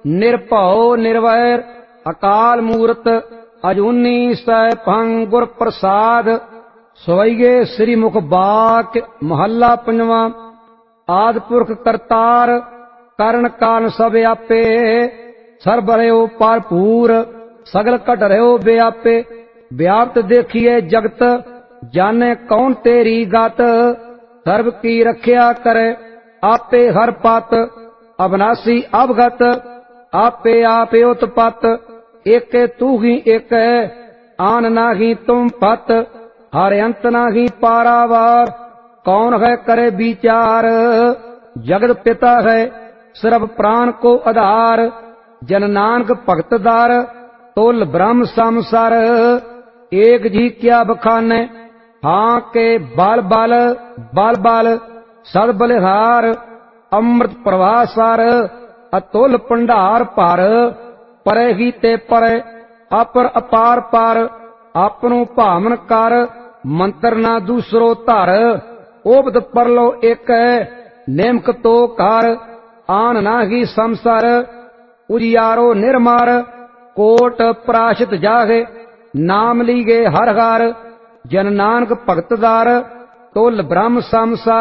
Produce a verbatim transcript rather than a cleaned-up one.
ਨਿਰਭਉ ਨਿਰਵੈਰ ਅਕਾਲ ਮੂਰਤ ਅਜੂਨੀ ਸੈਭੰ ਗੁਰ ਪ੍ਰਸਾਦ। ਸਵਈਏ ਸ੍ਰੀ ਮੁਖ ਬਾਕ ਮਹੱਲਾ ਪੰਜਵਾਂ। ਆਦਿ ਪੁਰਖ ਕਰਤਾਰ ਕਰਨ ਕਾਰਨ ਸਭ ਆਪੇ। ਸਰਬ ਰਹਿਓ ਭਰਪੂਰ ਸਗਲ ਘਟ ਰਹਿਓ ਵਿਆਪੇ। ਵਿਆਪਤ ਦੇਖੀਏ ਜਗਤ ਜਾਣੇ ਕੌਣ ਤੇਰੀ ਗਤ। ਸਰਬ ਕੀ ਰਖਿਆ ਕਰੇ ਆਪੇ ਹਰ ਪਤ। ਅਬਨਾਸੀ ਅਵਗਤ ਆਪੇ ਆਪੇ ਉਤਪਤ। ਏਕੇ ਤੂ ਹੀ ਏਕ ਆਨ ਨਾਹੀ ਤੁਮ ਪਤ। ਹਰ ਅੰਤ ਨਾਹੀ ਪਾਰਾਵਾਰ ਕੌਣ ਹੈ करे विचार। जगत पिता है सर्व प्राण को आधार। जन नानक भगत दार तुल ब्रह्म संसार। एक जी क्या बखाने हाँ के बाल बाल बाल बाल सद बलिहार। अमृत प्रवासार अतुल भंडार पार। परे ही ते परे अपर अपार पार। आपनों भावन कर मंत्र ना दूसरो धर। ओपद परलो एक निमक तो कार आन नाही संसार। उजियारो निर्मार कोट प्राशित जागे नाम लीगे हर हार। जन नानक भगत दार तुल ब्रह्म संसार।